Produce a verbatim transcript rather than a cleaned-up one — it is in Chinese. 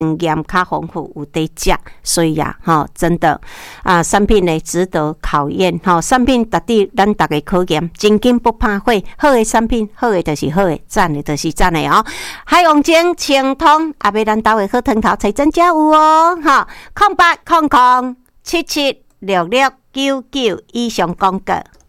经验较丰富，有得食，所以呀、啊，吼，真的啊，产品呢值得考验，吼，产品值得咱大家考验，真金不怕火，好的产品，好的就是好的，赞的就是赞的哦。海王精清通，也要咱兜的好汤头才真正有哦，哈，空八空空七七六六九九以上广告。